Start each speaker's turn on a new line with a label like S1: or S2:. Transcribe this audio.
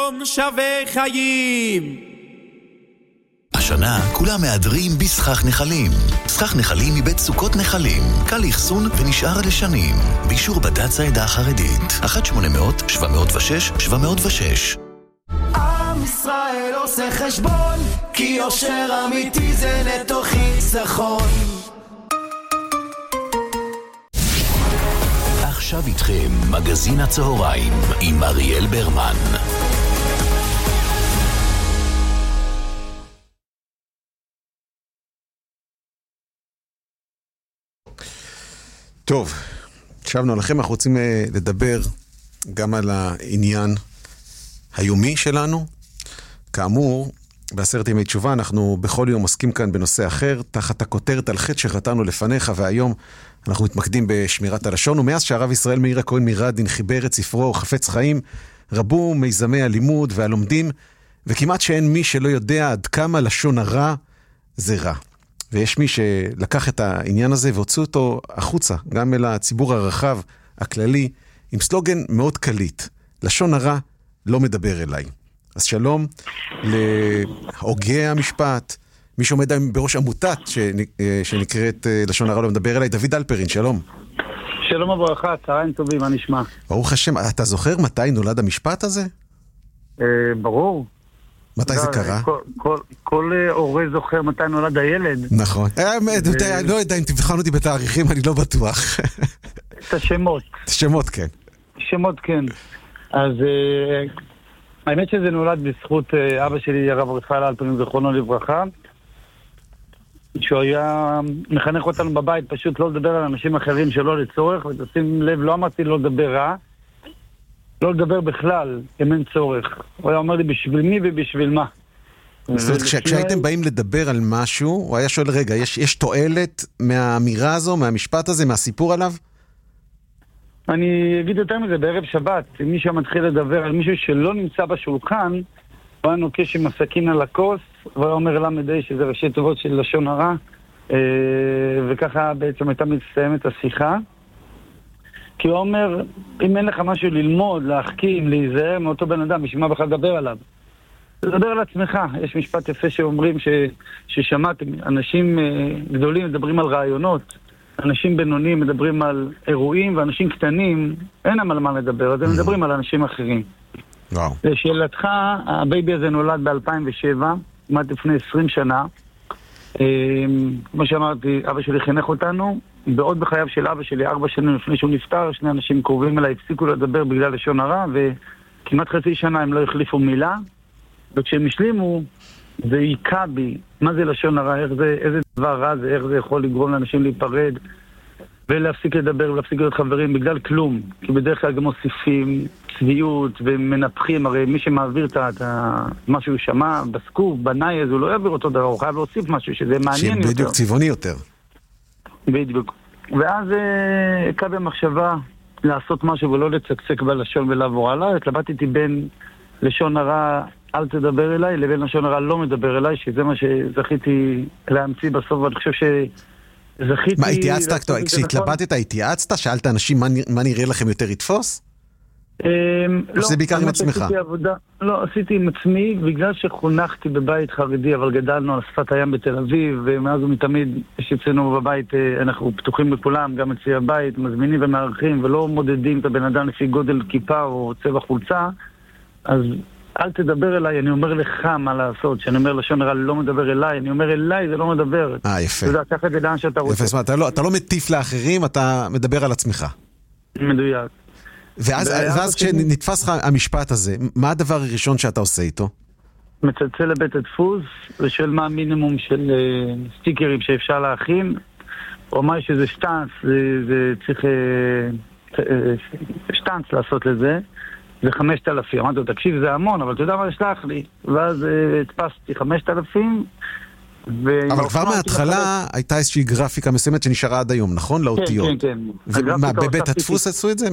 S1: שלום שווה חיים.
S2: השנה כולם מהדרים בסכך נחלים. סכך נחלים מבית סוכות נחלים. קל לאחסון ונשאר לשנים. באישור בד"ץ העדה החרדית. 1-800-706-706.
S3: עם ישראל עושה חשבון, כי יושר אמיתי זה נטו חיסכון.
S2: עכשיו איתכם מגזין הצהריים עם אריאל ברמן.
S4: טוב, שבנו לכם, אנחנו רוצים לדבר גם על העניין היומי שלנו. כאמור, בעשרת ימי תשובה אנחנו בכל יום עוסקים כאן בנושא אחר, תחת הכותרת על חטא שחטאנו לפניך, והיום אנחנו מתמקדים בשמירת הלשון. ומאז שהרב ישראל מאיר הכהן מרדין חיבר את ספרו חפץ חיים, רבו מיזמי הלימוד והלומדים, וכמעט שאין מי שלא יודע עד כמה לשון הרע זה רע. ויש מי שלקח את העניין הזה והוצאו אותו החוצה, גם אל הציבור הרחב, הכללי, עם סלוגן מאוד קליט. לשון הרע לא מדבר אליי. אז שלום להוגי המשפט, מי שעומד בראש עמותת שנקראת לשון הרע לא מדבר אליי, דוד אלפרין, שלום.
S5: שלום וברכה, צהריים טובים, מה נשמע?
S4: ברוך השם, אתה זוכר מתי נולד המשפט הזה?
S5: ברור.
S4: מתי זה קרה?
S5: כל הורה זוכר מתי נולד הילד.
S4: נכון. לא יודע אם תבחן אותי בתאריכים, אני לא בטוח.
S5: את השמות.
S4: שמות, כן.
S5: שמות, כן. אז האמת שזה נולד בזכות אבא שלי, הרב רפאל אלפרין, זכרונו לברכה, שהוא היה מחנך אותנו בבית, פשוט לא לדבר על אנשים אחרים שלא לצורך, ותשים לב, לא אמרתי לא לדבר רע, לא לדבר בכלל, אם אין צורך. הוא היה אומר לי בשביל מי ובשביל מה.
S4: זאת אומרת, כשהייתם באים לדבר על משהו, הוא היה שואל, רגע, יש תועלת מהאמירה הזו, מהמשפט הזה, מהסיפור עליו?
S5: אני אגיד יותר מזה, בערב שבת, אם מישהו מתחיל לדבר על מישהו שלא נמצא בשולחן, הוא היה נוקש עם הסכין על הכוס, והוא היה אומר למדי שזה ראשי טובות של לשון הרע, וככה בעצם הייתה מסיימת השיחה. כי הוא אומר, אם אין לך משהו ללמוד, להחכים, להיזהר מאותו בן אדם, בשביל מה בכלל לדבר עליו? לדבר על עצמך. יש משפט יפה שאומרים ששמעתם, אנשים גדולים מדברים על רעיונות, אנשים בינוניים מדברים על אירועים, ואנשים קטנים אין להם על מה לדבר, אז הם מדברים על אנשים אחרים.
S4: וואו.
S5: לשאלתך, הבייבי הזה נולד ב-2007, כמעט לפני 20 שנה. כמו שאמרתי, אבא שלי חינך אותנו, בעוד בחייו של אבא שלי, 4 שנים לפני שהוא נפטר, שני אנשים קרובים אליי הפסיקו לדבר בגלל לשון הרע, וכמעט חצי שנה הם לא החליפו מילה, וכשהם השלימו, זה עיקה בי, מה זה לשון הרע, איזה דבר רע זה, איך זה יכול לגרום לאנשים להיפרד, ולהפסיק לדבר ולהפסיק להיות חברים בגלל כלום, כי בדרך כלל גם מוסיפים צביעות ומנפחים, הרי מי שמעביר את מה שהוא שמע בסקוף, בנאי, אז הוא לא יעביר אותו דבר, הוא חייב להוסיף משהו שזה מעניין יותר.
S4: שבדיוק צבעוני יותר.
S5: בדיוק. ואז קו במחשבה לעשות משהו ולא לצקצק בלשון ולעבור הלאה, התלבטתי בין לשון הרע אל תדבר אליי לבין לשון הרע לא מדבר אליי, שזה מה שזכיתי להמציא בסוף, ואני חושב שזכיתי...
S4: מה, התייעצת? כשהתלבטת, התייעצת? שאלת אנשים מה נראה לכם יותר יתפוס? או שזה בעיקר עם עצמך?
S5: לא, עשיתי עם עצמי, בגלל שחונכתי בבית חרדי, אבל גדלנו על שפת הים בתל אביב, ומאז ומתמיד יש אצלנו בבית, אנחנו פתוחים לכולם, גם אצלי הבית, מזמינים ומארחים, ולא מודדים את הבן אדם לפי גודל כיפה או צבע חולצה, אז אל תדבר אליי, אני אומר לך מה לעשות, שאני אומר לשון הרע לא מדבר אליי, אני אומר אליי, זה לא מדבר.
S4: יפה.
S5: אתה יודע, קח את זה לאן שאתה רוצה.
S4: יפה, אתה לא מטיף לאחרים, אתה מדבר על עצמך.
S5: מדויק.
S4: ואז כשנתפס לך המשפט הזה, מה הדבר הראשון שאתה עושה איתו?
S5: מצלצל לבית הדפוס, ושואל מה המינימום של סטיקרים שאפשר להכין, או מה שזה שטנץ, זה צריך שטנץ לעשות לזה, זה 5,000. אמרתי לו, תקשיב, זה המון, אבל אתה יודע מה לשלח לי? ואז הדפסתי 5,000,
S4: אבל כבר מההתחלה הייתה איזושהי גרפיקה מסוימת שנשארה עד היום, נכון? לאותיות.
S5: כן, כן.
S4: ומה, בבית הדפוס עשו את זה?